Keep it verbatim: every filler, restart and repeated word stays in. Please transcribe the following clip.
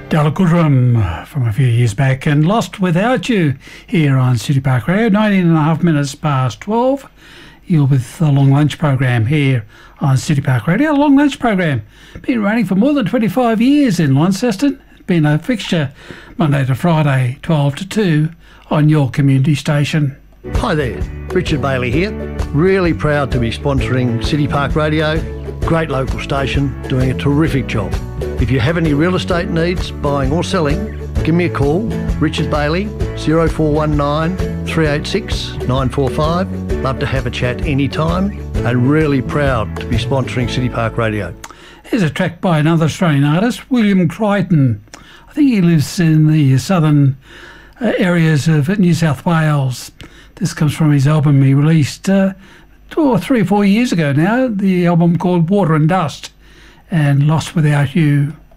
Della Goodrum from a few years back, and Lost Without You here on City Park Radio, nineteen and a half minutes past twelve. You're with the Long Lunch Program here on City Park Radio. Long Lunch Program, been running for more than twenty-five years in Launceston. Been a fixture Monday to Friday, twelve to two on your community station. Hi there, Richard Bailey here. Really proud to be sponsoring City Park Radio. Great local station, doing a terrific job. If you have any real estate needs, buying or selling, give me a call, Richard Bailey, zero four one nine, three eight six, nine four five. Love to have a chat anytime, and really proud to be sponsoring City Park Radio. Here's a track by another Australian artist, William Crichton. I think he lives in the southern uh, areas of New South Wales. This comes from his album he released uh, two or three or four years ago now, the album called Water and Dust, and Lost Without You.